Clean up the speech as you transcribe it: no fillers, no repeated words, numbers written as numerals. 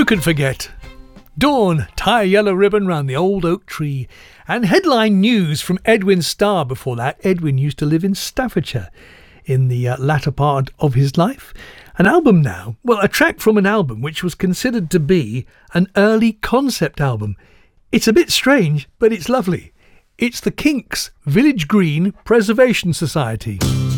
Who can forget? Dawn, tie a yellow ribbon round the old oak tree. And headline news from Edwin Starr before that. Edwin used to live in Staffordshire in the latter part of his life. An album now, well, a track from an album which was considered to be an early concept album. It's a bit strange, but it's lovely. It's the Kinks' Village Green Preservation Society.